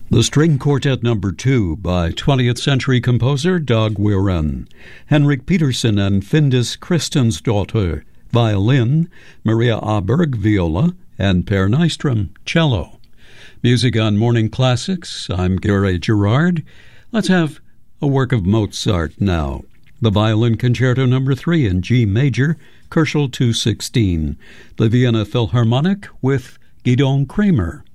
The String Quartet No. 2 by 20th century composer Dag Wiren. Henrik Petersen and Findis Kristensdottir, violin, Maria Aberg, viola, and Per Nystrom, cello. Music on Morning Classics. I'm Gary Gerard. Let's have a work of Mozart now. The Violin Concerto No. 3 in G major, Koelschel 216. The Vienna Philharmonic with Gidon Kremer.